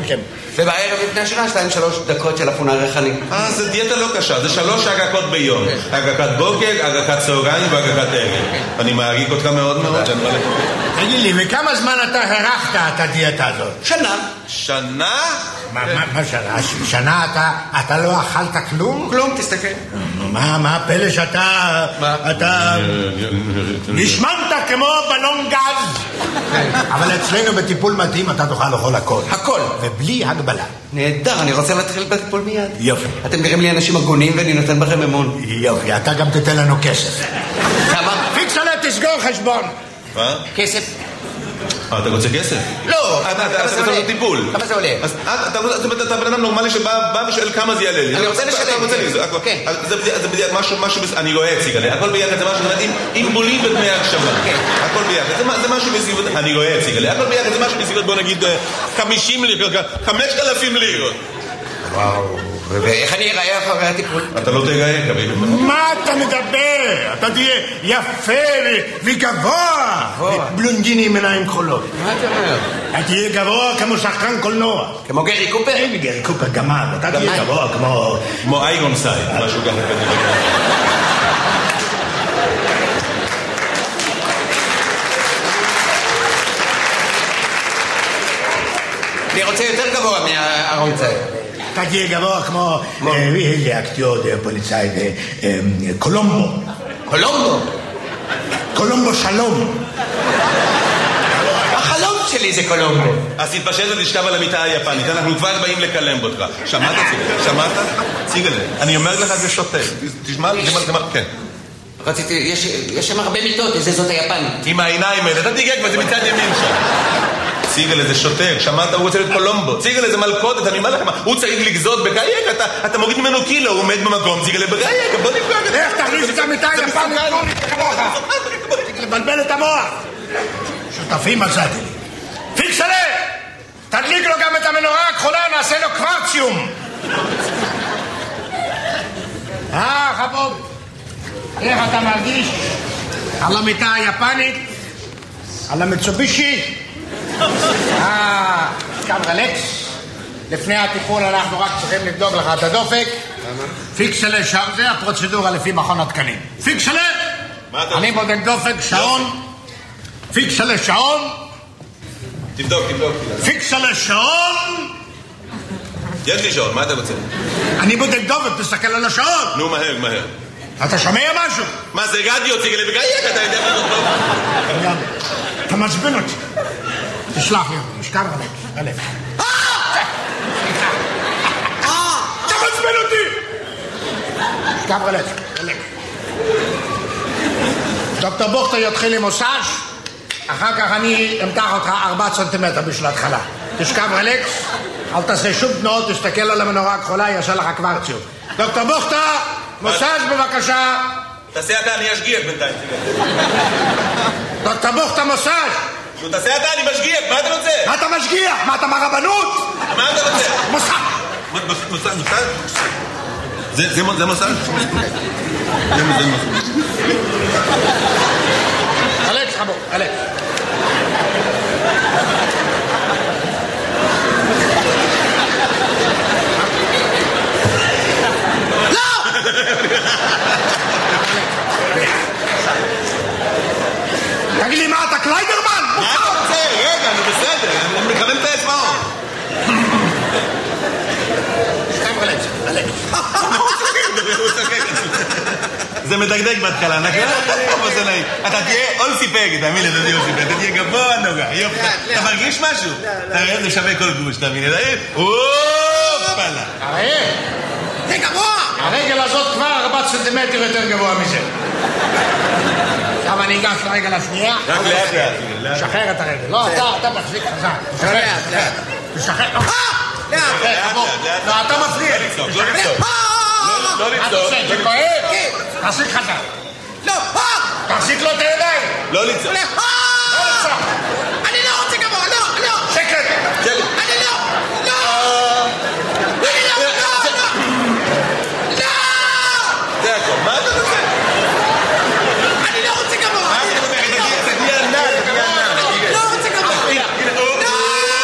מכם. ובערב לפני השינה 2-3 דקות של אפונה ריחני. זה דיאטה לא קשה, זה 3 הגקות ביום. הגקת בוקר, הגקת צהריים והגקת ערב. אני מעריך אותך מאוד מאוד. תגיד לי, וכמה זמן אתה הרחת את הדיאטה הזאת? שנה? מה שנה? שנה אתה לא אכלת כלום? כלום, תסתכל. מה הפלא שאתה... אתה... נשמנת כמו בלון גז. אבל אצלנו בטיפול מתאים אתה תוכל לאכול הכל. הכל. ובלי הגבלה. נהדר, אני רוצה להתחיל בטיפול מיד. יופי. אתם נראים לי אנשים הגונים ואני נותן בכם אמון. יופי, אתה גם תתן לנו כסף. כמה? פיקסלה, תסגור חשבון. מה? כסף. אתה רוצה כסף? לא. אתה רוצה לו טיפול. כמה זה עולה? אתה בן אדם נורמלי שבא ושואל כמה זה יעלה לי. אני רוצה לשלם. אתה רוצה לי, זה בדיוק משהו, אני רואה אציג עליה, הכל ביחד זה משהו, עם בולים ודמי הקשבה. הכל ביחד, זה משהו בסביבות, אני רואה אציג עליה, הכל ביחד זה משהו בסביבות, בוא נגיד 50 לירות, 5,000 לירות. וואו. ואיך אני אראה אחרי הטיפול? אתה לא תראה, כביל. מה אתה מדבר? אתה תהיה יפה וגבוה. בלונדיני עם עיניים כחולות. מה אתה אומר? אתה תהיה גבוה כמו שחקן קולנוע. כמו גרי קופר? אין גרי קופר גמד. אתה תהיה גבוה כמו איירון סייד, משהו ככה. אני רוצה יותר גבוה מהארון צייד. אתה תהיה גבוה כמו אקטיור פוליצאי קולומבו. קולומבו? קולומבו שלום. החלום שלי זה קולומבו. אז תתפשט ותשכב על המיטה היפנית, אנחנו כבר באים לקלם אותך. שמעת ציגל? שמעת? ציגל, אני אומר לך זה שוטה. תשמע, כן. רציתי, יש שם הרבה מיטות, זאת היפנית. עם העיניים האלה, אתה תיגע כבר, זה מצד ימין שם. ציגל איזה שוטר, שמעת, הוא רוצה להיות קולומבו. ציגל איזה מלכודת, אני אומר לכם, הוא צריך לגזות בגייק, אתה מוריד ממנו קילו, הוא עומד במקום, ציגל בגייק, בוא נפגע. איך תכניס את המיטה היפנית? לבלבל את המוח. שותפים מצאתי לי. פיקסלה! תדליק לו גם את המנורה הכחולה, נעשה לו קוורציום. חבוב, איך אתה מרגיש? על המיטה היפנית? על המצובישי? כאן רלקס. לפני הטיפול אנחנו רק צריכים לבדוק לך את הדופק. פיקסלה, זה הפרוצדורה לפי מכון התקנים. פיקסלה! אני בודק דופק, שעון. פיקסלה, שעון. תבדוק. פיקסלה, שעון. יש לי שעון, מה אתה רוצה? אני בודק דופק, תסתכל על השעון. נו, מהר. אתה שומע משהו? מה זה רדיו, ציגל בגייק, אתה יודע מה זאת? אתה מעצבן אותי. תשלח לי, משכב הלב. אתה מעצבן אותי! משכב הלב. דוקטור בוכטר יתחיל עם מוסאז', אחר כך אני אמתח אותך 4 סנטימטר בשביל התחלה. תשכב רלקס, אל תעשה שום תנועות, תסתכל על המנורה הכחולה, יעשה לך קוורציום. דוקטור בוכטר, מוסאז' בבקשה. תעשה אתה, אני אשגיח בינתיים. דוקטור בוכטר, מוסאז'. תעשה אתה, אני משגיח, מה אתה רוצה? מה אתה משגיח? מה אתה מהרבנות? מה אתה רוצה? מוסאז'. זה מוסאז'? אלכס, חבו, אלכס. לא! תגיד לי מה, אתה קליידרמן? מה אתה רוצה? רגע, אני בסדר, אני מכוון את האצבעות. זה מדגדג בהתחלה, נכון? אתה תהיה אולסי פגד, תאמין לי, אתה תהיה גבוה נוגע. אתה מרגיש משהו? אתה רואה, זה שווה כל גוש, תאמין לי. אופלה. זה גבוה! הרגל הזאת כבר 4 סנטימטר יותר גבוה מזה. עכשיו אני אגש לרגל השנייה. רק לאט. שחרר את הרגל. לא, אתה מחזיק חזק. לאט. תשחרר. לא, אתה מפריע. לא לצעוק. זה כואב? תחזיק חזק. לא. תחזיק לו את הידיים. לא לצעוק.